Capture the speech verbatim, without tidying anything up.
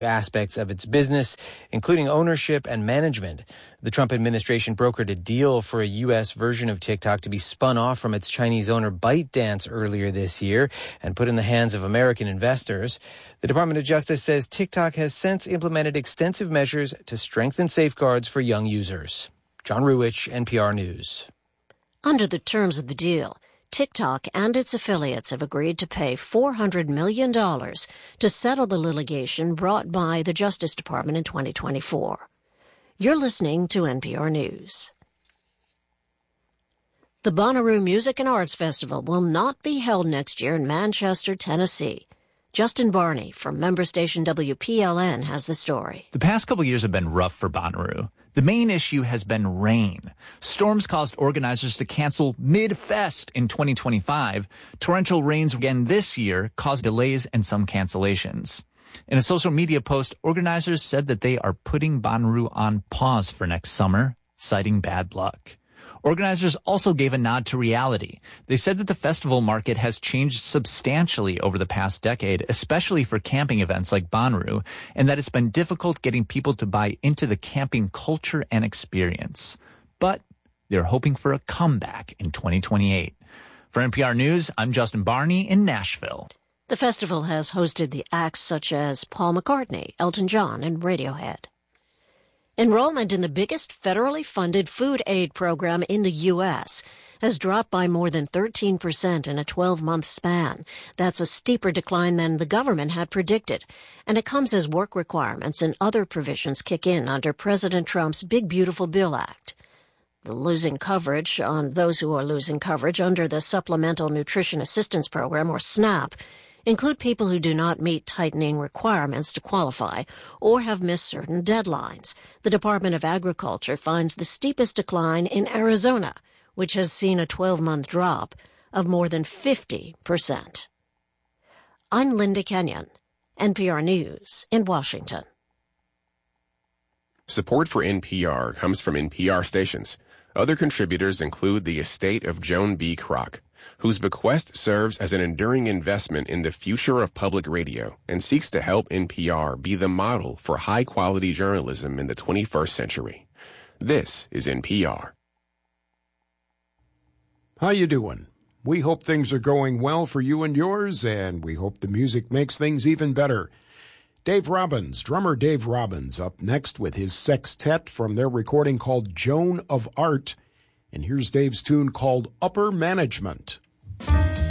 aspects of its business, including ownership and management. The Trump administration brokered a deal for a U S version of TikTok to be spun off from its Chinese owner ByteDance earlier this year and put in the hands of American investors. The Department of Justice says TikTok has since implemented extensive measures to strengthen safeguards for young users. John Ruwich, N P R News. Under the terms of the deal, TikTok and its affiliates have agreed to pay four hundred million dollars to settle the litigation brought by the Justice Department in twenty twenty-four. You're listening to N P R News. The Bonnaroo Music and Arts Festival will not be held next year in Manchester, Tennessee. Justin Barney from member station W P L N has the story. The past couple years have been rough for Bonnaroo. The main issue has been rain. Storms caused organizers to cancel mid-fest in twenty twenty-five. Torrential rains again this year caused delays and some cancellations. In a social media post, organizers said that they are putting Bonnaroo on pause for next summer, citing bad luck. Organizers also gave a nod to reality. They said that the festival market has changed substantially over the past decade, especially for camping events like Bonnaroo, and that it's been difficult getting people to buy into the camping culture and experience. But they're hoping for a comeback in twenty twenty-eight. For N P R News, I'm Justin Barney in Nashville. The festival has hosted the acts such as Paul McCartney, Elton John, and Radiohead. Enrollment in the biggest federally funded food aid program in the U S has dropped by more than thirteen percent in a twelve-month span. That's a steeper decline than the government had predicted, and it comes as work requirements and other provisions kick in under President Trump's Big Beautiful Bill Act. The losing coverage on those who are losing coverage under the Supplemental Nutrition Assistance Program, or SNAP, include people who do not meet tightening requirements to qualify or have missed certain deadlines. The Department of Agriculture finds the steepest decline in Arizona, which has seen a twelve-month drop of more than fifty percent. I'm Linda Kenyon, N P R News in Washington. Support for N P R comes from N P R stations. Other contributors include the estate of Joan B. Kroc, whose bequest serves as an enduring investment in the future of public radio and seeks to help N P R be the model for high-quality journalism in the twenty-first century. This is N P R. How you doing? We hope things are going well for you and yours, and we hope the music makes things even better. Dave Robbins, drummer Dave Robbins, up next with his sextet from their recording called Joan of Art. And here's Dave's tune called Upper Management.